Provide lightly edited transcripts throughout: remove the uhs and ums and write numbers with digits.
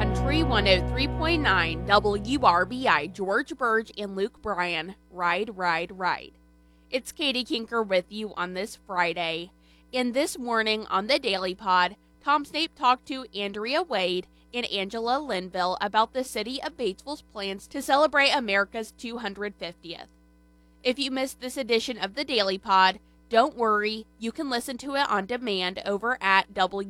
Country 103.9 WRBI, George Burge and Luke Bryan, Ride, Ride, Ride. It's Katie Kinker with you on this Friday. And this morning on the Daily Pod, Tom Snape talked to Andrea Wade and Angela Linville about the city of Batesville's plans to celebrate America's 250th. If you missed this edition of the Daily Pod, don't worry, you can listen to it on demand over at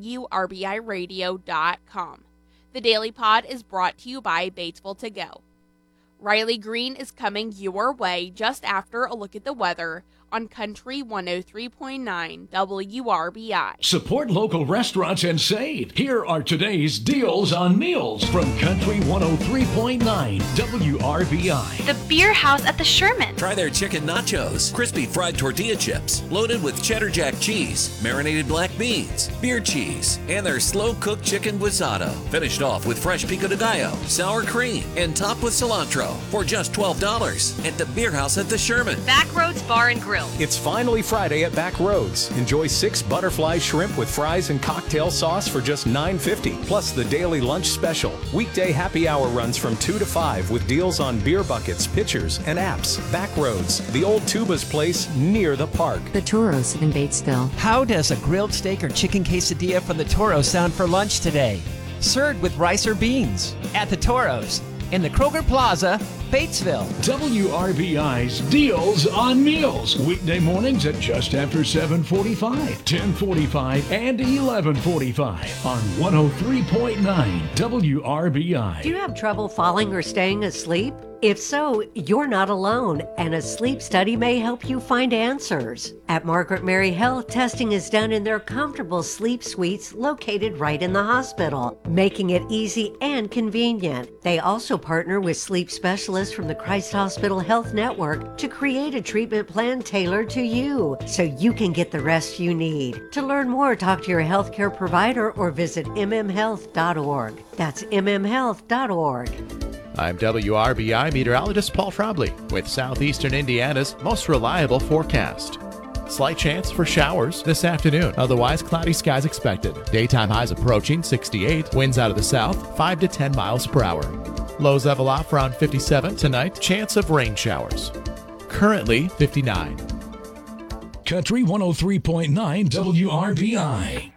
WRBIRadio.com. The Daily Pod is brought to you by Batesville To Go. Riley Green is coming your way just after a look at the weather on Country 103.9 WRBI. Support local restaurants and save. Here are today's deals on meals from Country 103.9 WRBI. The Beer House at the Sherman. Try their chicken nachos, crispy fried tortilla chips, loaded with cheddar jack cheese, marinated black beans, beer cheese, and their slow-cooked chicken guisado. Finished off with fresh pico de gallo, sour cream, and topped with cilantro for just $12 at the Beer House at the Sherman. Backroads Bar and Grill. It's finally Friday at Backroads. Enjoy 6 butterfly shrimp with fries and cocktail sauce for just $9.50, plus the daily lunch special. Weekday happy hour runs from 2 to 5 with deals on beer buckets, pitchers, and apps. Backroads, the old Tuba's place near the park. The Toros in Batesville. How does a grilled steak or chicken quesadilla from the Toro sound for lunch today? Served with rice or beans at the Toros in the Kroger Plaza, Batesville. WRBI's Deals on Meals. Weekday mornings at just after 7:45, 10:45, and 11:45 on 103.9 WRBI. Do you have trouble falling or staying asleep? If so, you're not alone, and a sleep study may help you find answers. At Margaret Mary Health, testing is done in their comfortable sleep suites located right in the hospital, making it easy and convenient. They also partner with sleep specialists from the Christ Hospital Health Network to create a treatment plan tailored to you, so you can get the rest you need. To learn more, talk to your healthcare provider or visit mmhealth.org. That's mmhealth.org. I'm WRBI meteorologist Paul Trombley with Southeastern Indiana's most reliable forecast. Slight chance for showers this afternoon. Otherwise, cloudy skies expected. Daytime highs approaching 68. Winds out of the south, 5 to 10 miles per hour. Lows level off around 57. Tonight, chance of rain showers. Currently 59. Country 103.9 WRBI.